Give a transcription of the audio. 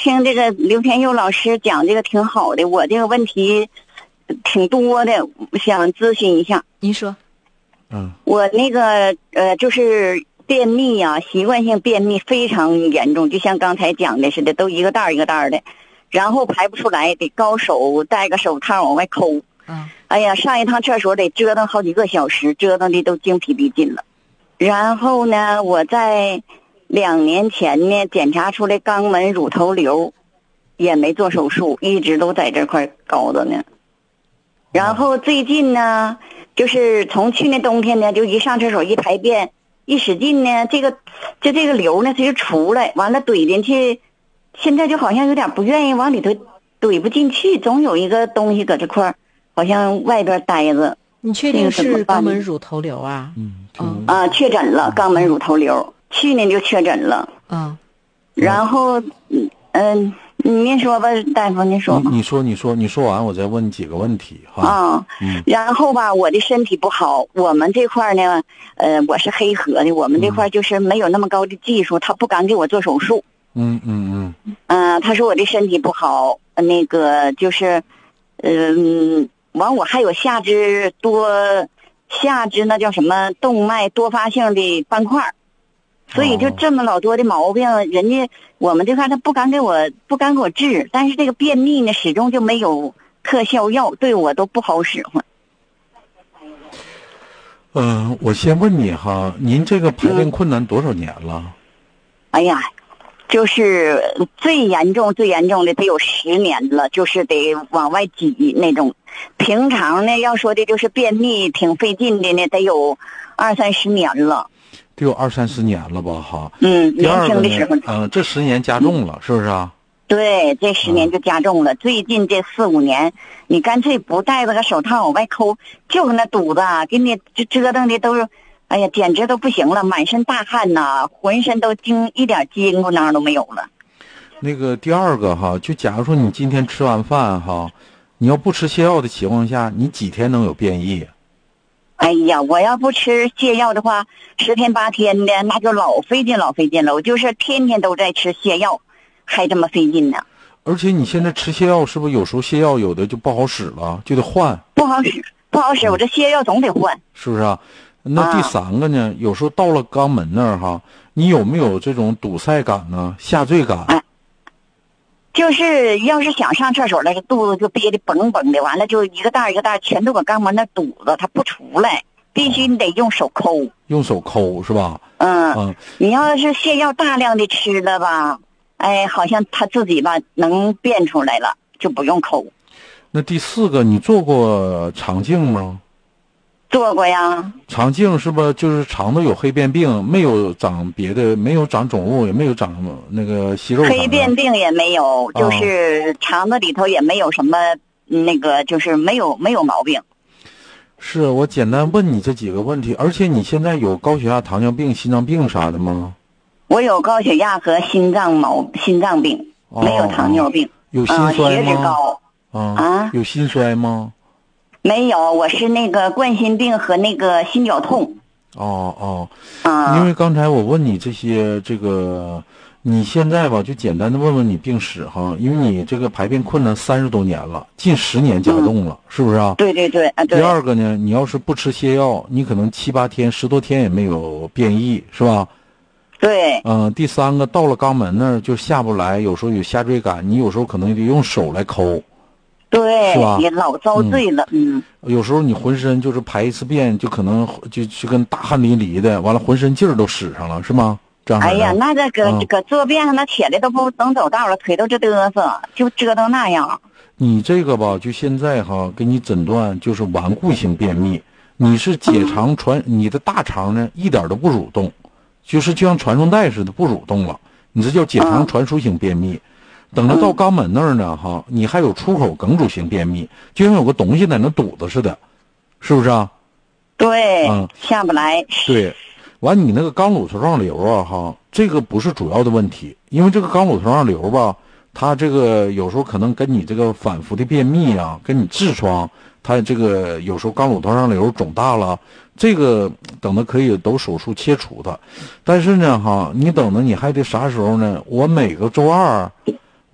听这个刘天佑老师讲这个挺好的，我这个问题挺多的，想咨询一下。 您说。 我那个就是便秘啊，习惯性便秘非常严重，就像刚才讲的似的，都一个袋一个袋的，然后排不出来，得高手戴个手套往外抠。哎呀，上一趟厕所得折腾好几个小时，折腾的都精疲力尽了。然后呢，我在2年前呢检查出来肛门乳头瘤，也没做手术，一直都在这块高着呢。然后最近呢，就是从去年冬天呢，就一上厕所一排便一使劲呢，这个瘤呢它就出来，完了怼进去，现在就好像有点不愿意往里头怼不进去，总有一个东西搁这块好像外边待着。 你确定是肛门乳头瘤啊？ 确诊了肛门乳头瘤，去年就确诊了。然后您说吧，大夫，您说吧。 你说完，我再问你几个问题哈。 然后吧，我的身体不好，我们这块呢，我是黑河的，我们这块就是没有那么高的技术，他不敢给我做手术。他说我的身体不好，那个就是，完我还有下肢那叫什么动脉多发性的斑块。所以就这么老多的毛病，人家我们这块他不敢给我治，但是这个便秘呢始终就没有特效药，对我都不好使唤。 我先问你哈，您这个排便困难多少年了？ 哎呀，就是最严重的得有10年了，就是得往外挤那种。平常呢要说的就是便秘挺费劲的呢，得有20-30年了。 得有20-30年了吧哈。 年轻的时候。 这10年加重了，是不是啊？ 对，这10年就加重了。最近这4-5年，你干脆不戴着个手套往外抠，就那肚子啊，给你折腾的都是，哎呀，简直都不行了，满身大汗呐，浑身都一点筋骨囊都没有了。 那个第二个哈，就假如说你今天吃完饭哈，你要不吃泻药的情况下，你几天能有便意？ 哎呀，我要不吃泻药的话，10天8天的那就老费劲了。我就是天天都在吃泻药，还这么费劲呢。 而且你现在吃泻药是不是有时候泻药有的就不好使了，就得换？ 不好使，我这泻药总得换。 是不是啊？那第3个呢？有时候到了肛门那儿哈，你有没有这种堵塞感呢？下坠感？ 就是要是想上厕所了，这肚子就憋得绷绷的，完了就一个袋一个袋全都搁肛门那堵着，它不出来，必须你得用手抠。 用手抠是吧？ 你要是泻药大量的吃了吧，哎，好像他自己吧能变出来了，就不用抠。 那第4个，你做过肠镜吗？ 做过呀。 肠镜是不是就是肠子有黑便病，没有长别的，没有长肿物，也没有长那个息肉？ 黑便病也没有，就是肠子里头也没有什么那个，就是没有毛病。 是我简单问你这几个问题，而且你现在有高血压、糖尿病、心脏病啥的吗？ 我有高血压和心脏病，没有糖尿病。 有心衰吗？ 血脂高。 有心衰吗？ 没有，我是那个冠心病和那个心绞痛。 因为刚才我问你这些，这个你现在吧，就简单的问问你病史哈，因为你这个排便困难30多年了，近10年加重了，是不是啊？ 对对。 第2个呢，你要是不吃泻药，你可能7、8天、10多天也没有便意，是吧？ 对。 第3个，到了肛门那儿就下不来，有时候有下坠感，你有时候可能得用手来抠。 对， 是吧？ 也老遭罪了。 有时候你浑身就是排一次便，就可能就跟大汗淋漓的，完了浑身劲儿都使上了，是吗？这样。 哎呀，那这搁坐便上，那起来都不能走道了，腿都直嘚瑟，就折腾那样。 你这个吧，就现在哈，给你诊断就是顽固性便秘，你是解肠你的大肠呢一点都不蠕动，就像传送带似的不蠕动了，你这叫解肠传输型便秘。等着到肛门那儿呢，哈，你还有出口梗阻型便秘，就像有个东西在那堵着似的，是不是啊？ 对，下不来。 对，完你那个肛乳头上瘤啊，哈，这个不是主要的问题，因为这个肛乳头上瘤吧，它这个有时候可能跟你这个反复的便秘啊，跟你痔疮，它这个有时候肛乳头上瘤肿大了，这个等着可以都手术切除的，但是呢，哈，你等着你还得啥时候呢？我每个周2